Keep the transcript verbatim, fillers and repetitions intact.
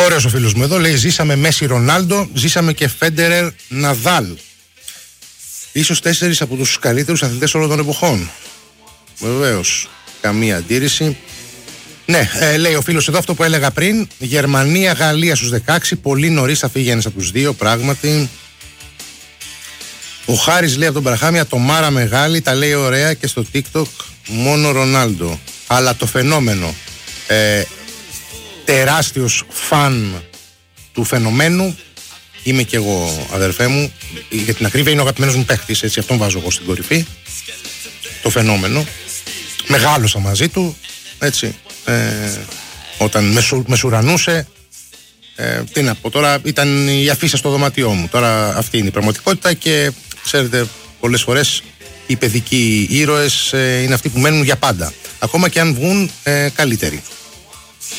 Ωραίος ο φίλος μου εδώ, λέει: ζήσαμε Μέση Ρονάλντο, ζήσαμε και Φέντερερ Ναδάλ. Ίσως τέσσερις από τους καλύτερους αθλητές όλων των εποχών. Βεβαίως, καμία αντίρρηση. Ναι, ε, λέει ο φίλος εδώ αυτό που έλεγα πριν. Γερμανία-Γαλλία στους δεκαέξι. Πολύ νωρίς θα φύγει ένας από τους δύο, πράγματι. Ο Χάρης λέει από τον Παραχάμια: το Μάρα μεγάλη, τα λέει ωραία και στο TikTok μόνο Ρονάλντο. Αλλά το φαινόμενο, ε, τεράστιος φαν του φαινομένου, είμαι κι εγώ, αδερφέ μου. Για την ακρίβεια είναι ο αγαπημένος μου παίκτης, έτσι, αυτόν βάζω εγώ στην κορυφή. Το φαινόμενο. Μεγάλωσα μαζί του, έτσι. Ε, όταν με, σου, με σουρανούσε, ε, τι να πω τώρα, ήταν η αφίσα στο δωμάτιό μου. Τώρα αυτή είναι η πραγματικότητα και ξέρετε, πολλές φορές οι παιδικοί ήρωες ε, είναι αυτοί που μένουν για πάντα, ακόμα και αν βγουν ε, καλύτεροι.